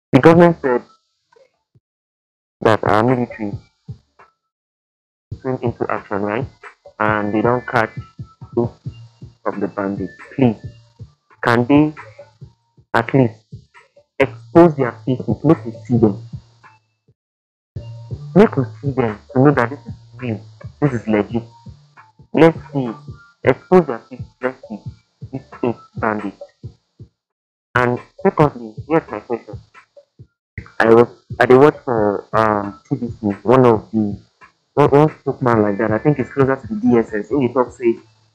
The government said that our military swing into action, right? And they don't catch most of the bandits. Please, can they at least expose their faces, make we see them, make we see them to know that this is real, this is legit. Let's see, expose their faces, let's see these eight bandits. And secondly, here's my question. I did watch for TBC, one of the one spokesman like that. I think it's closer to the DSS. In the talk say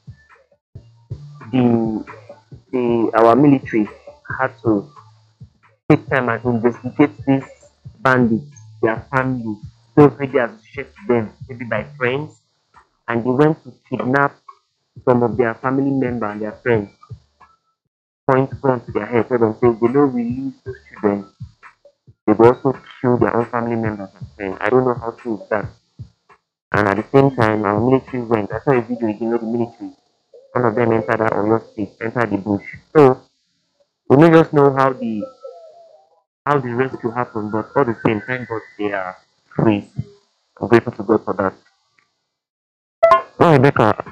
the our military had to take time and investigate these bandits, their family, those maybe associated to them, maybe by friends, and they went to kidnap some of their family members and their friends, point gun to their head, tell them say if they don't release those children, they will also kill their own family members and friends. I don't know how true is that. And at the same time, our military went. I saw a video again of the military. One of them entered that Oyo state, entered the bush. So we don't just know how the rescue happened, but all the same, thank God they are free. I'm grateful to God for that. Oh, Rebecca.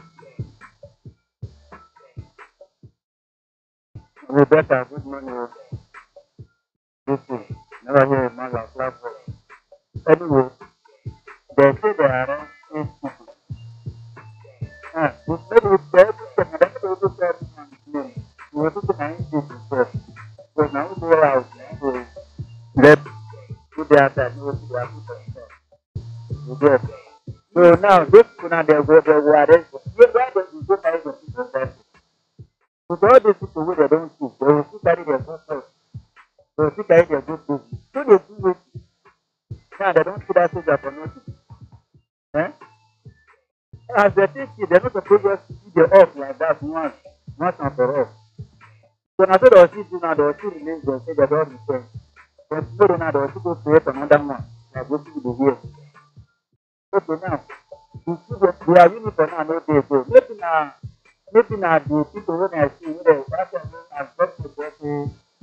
Rebecca, good morning. This is never hear a man like that. Anyway, they say they are around 8 people. Maybe if they able to, I don't know if they able to name. We were thinking 9 people first. So now we go out, so let do their time, we will see their people first. You get. So now, this kuna they go arrest them. Why don't you go carry the people first? Because all these people wey they don't see, they will still carry their good first. They will still carry their good business. So they do it. Now they don't see that soldier for nothing. Eh? As they take it, they're not supposed to see the off like that once and for all. So now so they will still do now, they will still remain there, say they don't return. But tomorrow now they will still go create another one. Like what you do here. Okay now, you see their uniform now no dey go. Maybe na the people wey I see wey dey that one wey as doctor dey say